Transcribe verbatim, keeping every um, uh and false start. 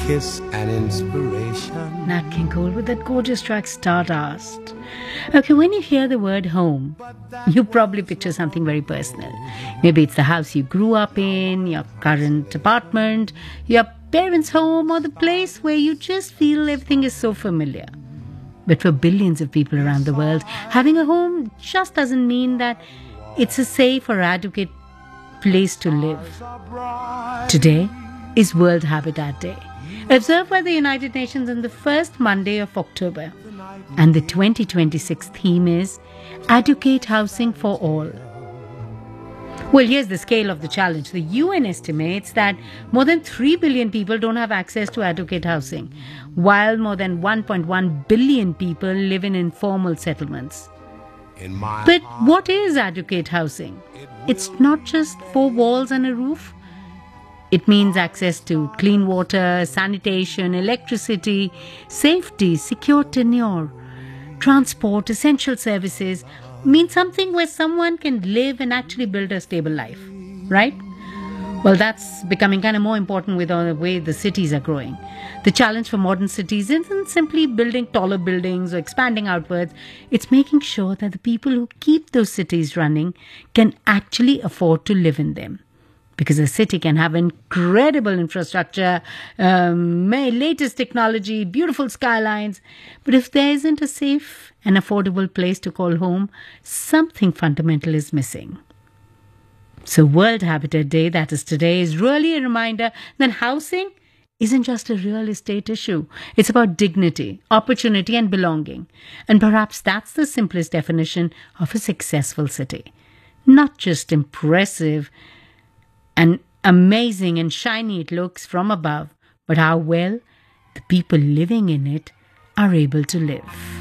kiss and inspiration. Nat King Cole with that gorgeous track Stardust. Okay, when you hear the word home, you probably picture something very personal. Maybe it's the house you grew up in, your current apartment, your parents' home, or the place where you just feel everything is so familiar. But for billions of people around the world, having a home just doesn't mean that it's a safe or adequate place to live. Today is World Habitat Day, observed by the United Nations on the first Monday of October. And the twenty twenty-six theme is Adequate Housing for All. Well, here's the scale of the challenge. The U N estimates that more than three billion people don't have access to adequate housing, while more than one point one billion people live in informal settlements. But what is adequate housing? It's not just four walls and a roof. It means access to clean water, sanitation, electricity, safety, secure tenure, transport, essential services. Means something where someone can live and actually build a stable life, right? Well, that's becoming kind of more important with the way the cities are growing. The challenge for modern cities isn't simply building taller buildings or expanding outwards. It's making sure that the people who keep those cities running can actually afford to live in them. Because a city can have incredible infrastructure, um, latest technology, beautiful skylines. But if there isn't a safe and affordable place to call home, something fundamental is missing. So World Habitat Day, that is today, is really a reminder that housing isn't just a real estate issue. It's about dignity, opportunity, and belonging. And perhaps that's the simplest definition of a successful city. Not just impressive and amazing and shiny it looks from above, but how well the people living in it are able to live.